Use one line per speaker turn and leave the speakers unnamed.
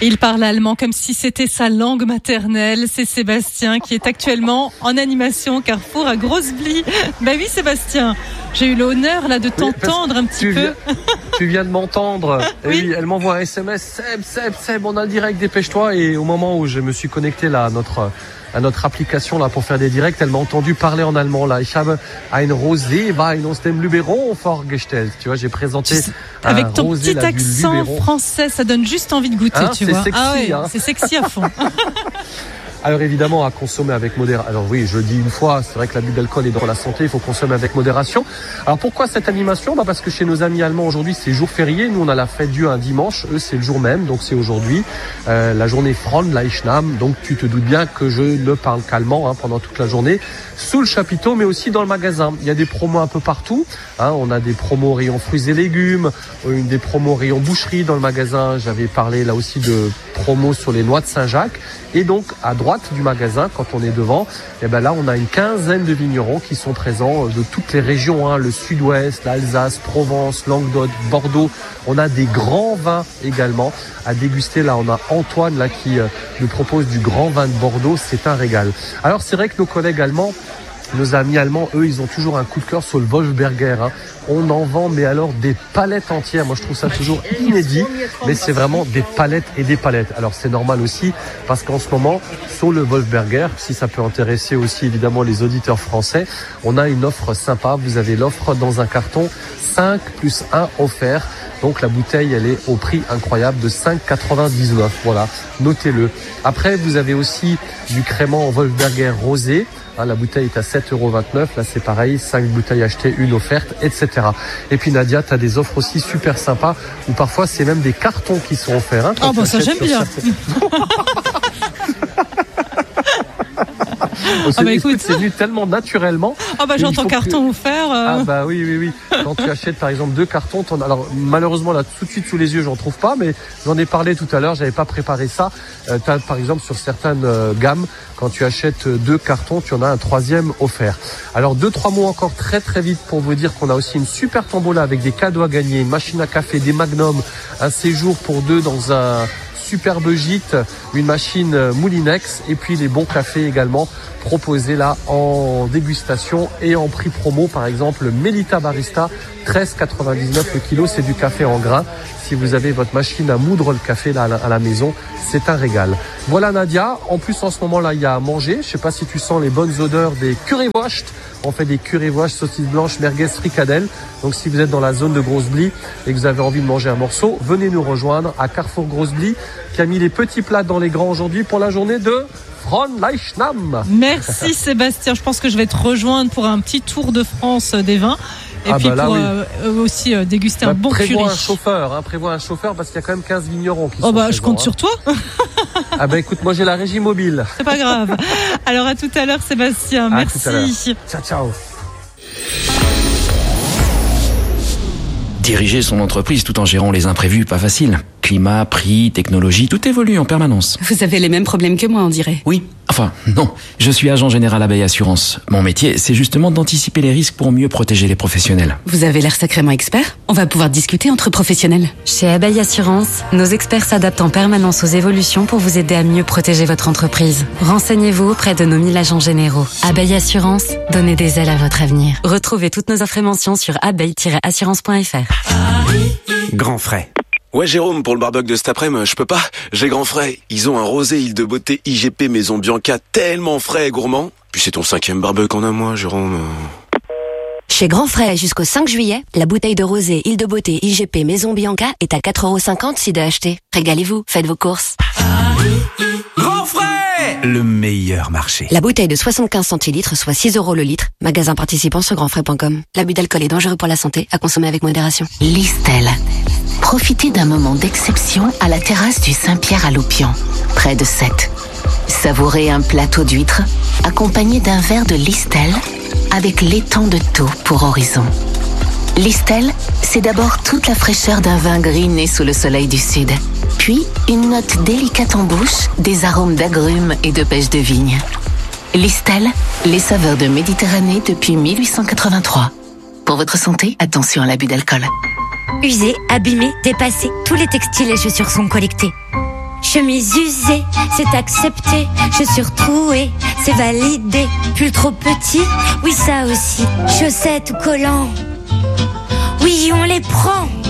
Il parle allemand comme si c'était sa langue maternelle. C'est Sébastien qui est actuellement en animation Carrefour à Grosse-Blie. Ben oui Sébastien, j'ai eu l'honneur là de t'entendre un petit peu.
Tu viens de m'entendre.
Oui.
Et oui, elle m'envoie un SMS. Seb, on a le direct, dépêche-toi. Et au moment où je me suis connecté là à notre application là pour faire des directs, elle m'a entendu parler en allemand là. Ich habe ein Roséwein aus dem Luberon vorgestellt. Tu vois, j'ai présenté
avec ton
rosé,
petit accent français, ça donne juste envie de goûter, tu vois.
Sexy,
c'est sexy à fond.
Alors évidemment à consommer avec modération. Alors oui, je le dis une fois, c'est vrai que l'abus d'alcool est dans la santé, il faut consommer avec modération. Alors pourquoi cette animation ? Parce que chez nos amis allemands aujourd'hui c'est jour férié, nous on a la fête Dieu un dimanche, eux c'est le jour même, donc c'est aujourd'hui, la journée Fronleichnam, donc tu te doutes bien que je ne parle qu'allemand pendant toute la journée, sous le chapiteau mais aussi dans le magasin. Il y a des promos un peu partout, on a des promos rayon fruits et légumes, des promos rayon boucherie dans le magasin, j'avais parlé là aussi de promos sur les noix de Saint-Jacques, et donc à droite du magasin, quand on est devant, et ben là on a une quinzaine de vignerons qui sont présents de toutes les régions, le sud-ouest, l'Alsace, Provence, Languedoc, Bordeaux. On a des grands vins également à déguster. Là on a Antoine là qui nous propose du grand vin de Bordeaux, c'est un régal. Alors c'est vrai que nos collègues allemands, nos amis allemands, eux, ils ont toujours un coup de cœur sur le Wolfsberger. On en vend, mais alors des palettes entières. Moi, je trouve ça toujours inédit, mais c'est vraiment des palettes et des palettes. Alors, c'est normal aussi, parce qu'en ce moment, sur le Wolfsberger, si ça peut intéresser aussi évidemment les auditeurs français, on a une offre sympa. Vous avez l'offre dans un carton 5 plus 1 offert. Donc la bouteille, elle est au prix incroyable de 5,99. Voilà, notez-le. Après, vous avez aussi du crément Wolfsberger rosé. La bouteille est à 7,29 €. Là, c'est pareil, 5 bouteilles achetées, une offerte, etc. Et puis Nadia, tu as des offres aussi super sympas où parfois c'est même des cartons qui sont offerts.
Ça j'aime bien.
Écoute, c'est venu tellement naturellement.
J'entends carton offert.
Oui. Quand tu achètes par exemple 2 cartons, alors malheureusement là tout de suite sous les yeux j'en trouve pas, mais j'en ai parlé tout à l'heure, j'avais pas préparé ça. T'as par exemple sur certaines gammes, quand tu achètes 2 cartons, tu en as un 3e offert. Alors 2-3 mots encore très très vite pour vous dire qu'on a aussi une super tombola avec des cadeaux à gagner, une machine à café, des magnums, un séjour pour 2 dans un superbe gîte, une machine Moulinex et puis les bons cafés également proposés là en dégustation et en prix promo. Par exemple, Melita Barista, 13,99 le kilo, c'est du café en grains. Si vous avez votre machine à moudre le café là à la maison, c'est un régal. Voilà Nadia, en plus en ce moment là il y a à manger, je sais pas si tu sens les bonnes odeurs des currywurst. On fait des currywurst, saucisses blanches, merguez, fricadelles. Donc si vous êtes dans la zone de Grosse-Blie et que vous avez envie de manger un morceau, venez nous rejoindre à Carrefour Grosse-Blie qui a mis les petits plats dans les grands aujourd'hui pour la journée de Fronleichnam.
Merci Sébastien, je pense que je vais te rejoindre pour un petit tour de France des vins. Et puis aussi déguster un bon curry.
Prévois un chauffeur parce qu'il y a quand même 15 vignerons qui sont présents.
Je compte sur toi.
Écoute, moi j'ai la régie mobile.
C'est pas grave. Alors à tout à l'heure Sébastien, merci.
Ciao.
Diriger son entreprise tout en gérant les imprévus, pas facile. Climat, prix, technologie, tout évolue en permanence.
Vous avez les mêmes problèmes que moi, on dirait.
Oui, non. Je suis agent général Abeille Assurance. Mon métier, c'est justement d'anticiper les risques pour mieux protéger les professionnels.
Vous avez l'air sacrément expert. On va pouvoir discuter entre professionnels.
Chez Abeille Assurance, nos experts s'adaptent en permanence aux évolutions pour vous aider à mieux protéger votre entreprise. Renseignez-vous auprès de nos 1000 agents généraux. Abeille Assurance, donnez des ailes à votre avenir. Retrouvez toutes nos offres et mentions sur abeille-assurance.fr.
Grand frais.
Ouais Jérôme, pour le barbecue de cet après-midi, je peux pas. J'ai grand frais. Ils ont un rosé Île de Beauté IGP Maison Bianca tellement frais et gourmand. Puis c'est ton 5e barbecue en un mois, Jérôme.
Chez Grand Frais, jusqu'au 5 juillet, la bouteille de rosé Île de Beauté IGP Maison Bianca est à 4,50 € si d'acheter. Régalez-vous, faites vos courses.
Grand frais, le meilleur marché.
La bouteille de 75 centilitres, soit 6 € le litre. Magasin participant sur grandfrais.com. L'abus d'alcool est dangereux pour la santé, à consommer avec modération.
Listel. Profitez d'un moment d'exception à la terrasse du Saint-Pierre à Loupian, près de Sète. Savourez un plateau d'huîtres accompagné d'un verre de Listel avec l'étang de Thau pour horizon. Listel, c'est d'abord toute la fraîcheur d'un vin gris né sous le soleil du sud. Puis, une note délicate en bouche, des arômes d'agrumes et de pêche de vigne. Listel, les saveurs de Méditerranée depuis 1883. Pour votre santé, attention à l'abus d'alcool.
Usés, abîmés, dépassés, tous les textiles et chaussures sont collectés. Chemise usée, c'est accepté. Chaussures trouées, c'est validé. Pull trop petit, oui ça aussi. Chaussettes ou collants, oui on les prend.